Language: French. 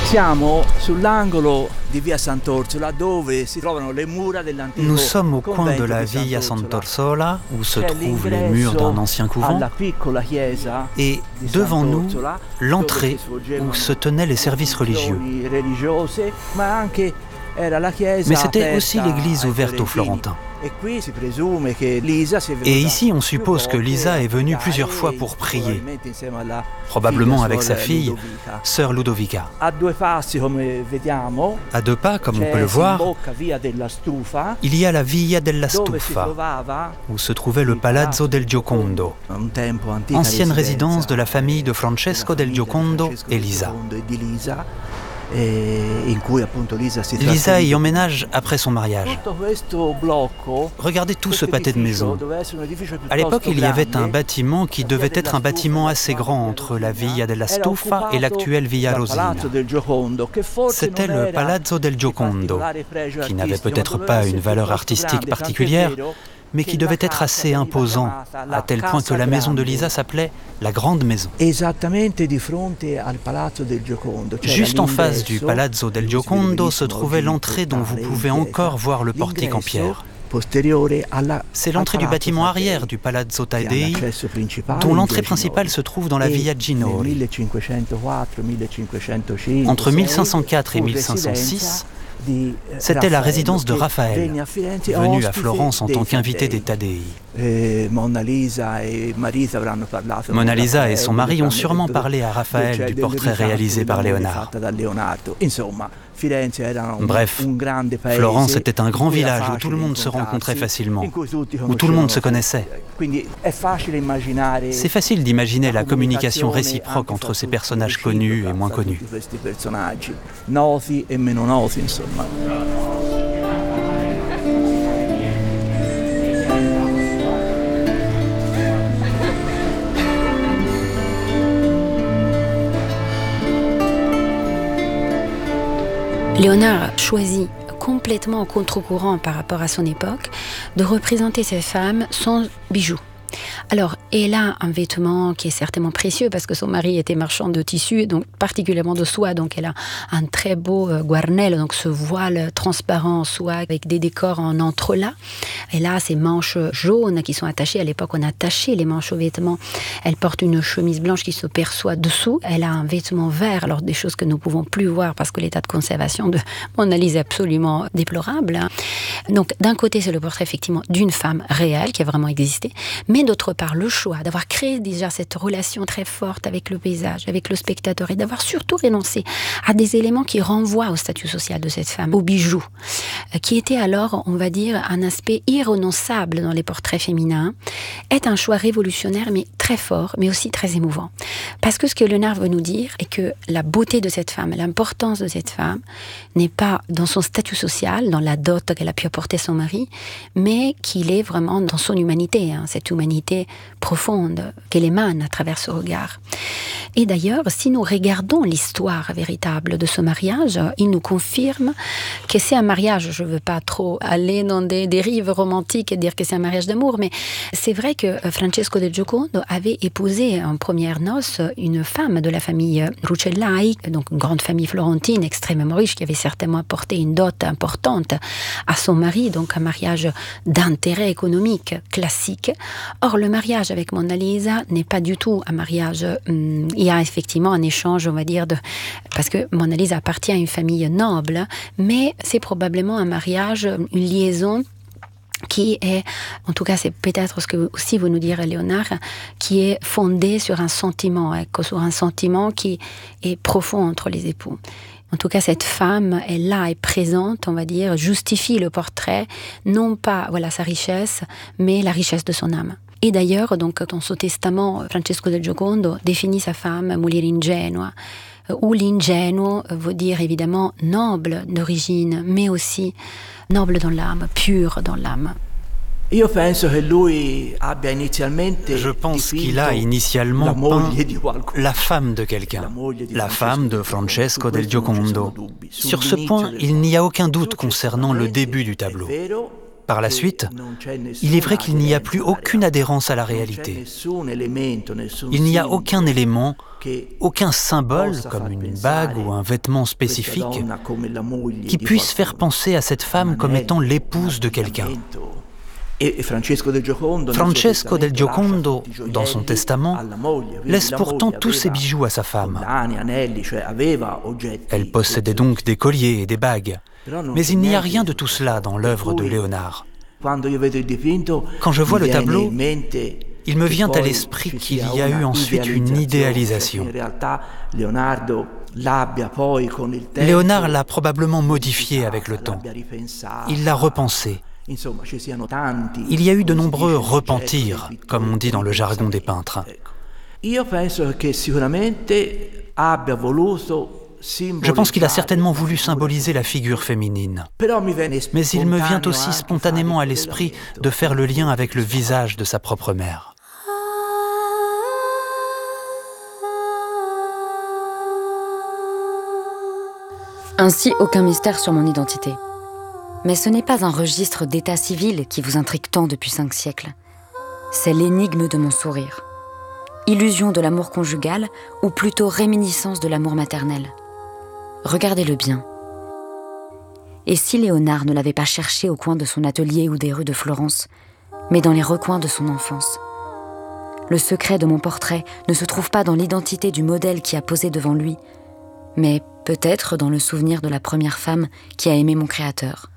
Nous sommes au coin de la Via Sant'Orsola, où se trouvent les murs d'un ancien couvent, et devant nous, l'entrée où se tenaient les services religieux. Mais c'était aussi l'église ouverte aux Florentins. Et ici, on suppose que Lisa est venue plusieurs fois pour prier, probablement avec sa fille, sœur Ludovica. À 2 pas, comme on peut le voir, il y a la Via della Stufa, où se trouvait le Palazzo del Giocondo, ancienne résidence de la famille de Francesco del Giocondo et Lisa. Lisa y emménage après son mariage. Regardez tout ce pâté de maisons. À l'époque, il y avait un bâtiment qui devait être un bâtiment assez grand entre la Via della Stufa et l'actuelle Via Rosina. C'était le Palazzo del Giocondo, qui n'avait peut-être pas une valeur artistique particulière, mais qui devait être assez imposant, à tel point que la maison de Lisa s'appelait la Grande Maison. Juste en face du Palazzo del Giocondo se trouvait l'entrée dont vous pouvez encore voir le portique en pierre. C'est l'entrée du bâtiment arrière du Palazzo Taddei, dont l'entrée principale se trouve dans la Via Ginori. Entre 1504 et 1506, c'était la résidence de Raphaël, venu à Florence en tant qu'invité des Taddei. Mona Lisa et son mari ont sûrement parlé à Raphaël du portrait réalisé par Léonard. Bref, Florence était un grand village où tout le monde se rencontrait facilement, où tout le monde se connaissait. C'est facile d'imaginer la communication réciproque entre ces personnages connus et moins connus. Léonard choisit complètement en contre-courant par rapport à son époque de représenter ces femmes sans bijoux. Alors, elle a un vêtement qui est certainement précieux parce que son mari était marchand de tissus, donc particulièrement de soie, donc elle a un très beau guarnel, donc ce voile transparent en soie avec des décors en entrelacs. Elle a ses manches jaunes qui sont attachées. À l'époque, on attachait les manches aux vêtements. Elle porte une chemise blanche qui se perçoit dessous. Elle a un vêtement vert, alors des choses que nous ne pouvons plus voir parce que l'état de conservation de Mona Lisa est absolument déplorable. Donc, d'un côté, c'est le portrait effectivement d'une femme réelle qui a vraiment existé, mais d'autre part, le choix d'avoir créé déjà cette relation très forte avec le paysage, avec le spectateur, et d'avoir surtout renoncé à des éléments qui renvoient au statut social de cette femme, aux bijoux, qui était alors, on va dire, un aspect irrenonçable dans les portraits féminins, est un choix révolutionnaire, mais très fort, mais aussi très émouvant. Parce que ce que Léonard veut nous dire est que la beauté de cette femme, l'importance de cette femme, n'est pas dans son statut social, dans la dot qu'elle a pu apporter à son mari, mais qu'il est vraiment dans son humanité, cette humanité profonde qu'elle émane à travers ce regard. Et d'ailleurs, si nous regardons l'histoire véritable de ce mariage, il nous confirme que c'est un mariage, je ne veux pas trop aller dans des dérives romantiques et dire que c'est un mariage d'amour, mais c'est vrai que Francesco del Giocondo avait épousé en première noces une femme de la famille Rucellai, donc une grande famille florentine extrêmement riche qui avait certainement apporté une dot importante à son mari, donc un mariage d'intérêt économique classique. Or, le mariage avec Mona Lisa n'est pas du tout un mariage. Il y a effectivement un échange, on va dire, parce que Mona Lisa appartient à une famille noble, mais c'est probablement un mariage, une liaison qui est, en tout cas c'est peut-être ce que aussi vous nous direz Léonard, qui est fondé sur un sentiment, sur un sentiment qui est profond entre les époux. En tout cas, cette femme est là, est présente, on va dire, justifie le portrait, non pas sa richesse, mais la richesse de son âme. Et d'ailleurs, donc, dans son testament, Francesco del Giocondo définit sa femme mulier ingenua, où l'ingenuo veut dire évidemment noble d'origine, mais aussi noble dans l'âme, pure dans l'âme. Je pense qu'il a initialement peint la femme de quelqu'un, la femme de Francesco del Giocondo. Sur ce point, il n'y a aucun doute concernant le début du tableau. Par la suite, il est vrai qu'il n'y a plus aucune adhérence à la réalité. Il n'y a aucun élément, aucun symbole, comme une bague ou un vêtement spécifique, qui puisse faire penser à cette femme comme étant l'épouse de quelqu'un. Francesco del Giocondo, dans son testament, laisse pourtant tous ses bijoux à sa femme. Elle possédait donc des colliers et des bagues. Mais il n'y a rien de tout cela dans l'œuvre de Léonard. Quand je vois le tableau, il me vient à l'esprit qu'il y a eu ensuite une idéalisation. Léonard l'a probablement modifié avec le temps. Il l'a repensé. Il y a eu de nombreux repentirs, comme on dit dans le jargon des peintres. Je pense qu'il a certainement voulu symboliser la figure féminine. Mais il me vient aussi spontanément à l'esprit de faire le lien avec le visage de sa propre mère. Ainsi, aucun mystère sur mon identité. Mais ce n'est pas un registre d'état civil qui vous intrigue tant depuis 5 siècles. C'est l'énigme de mon sourire. Illusion de l'amour conjugal ou plutôt réminiscence de l'amour maternel. Regardez-le bien. Et si Léonard ne l'avait pas cherché au coin de son atelier ou des rues de Florence, mais dans les recoins de son enfance? Le secret de mon portrait ne se trouve pas dans l'identité du modèle qui a posé devant lui, mais peut-être dans le souvenir de la première femme qui a aimé mon créateur.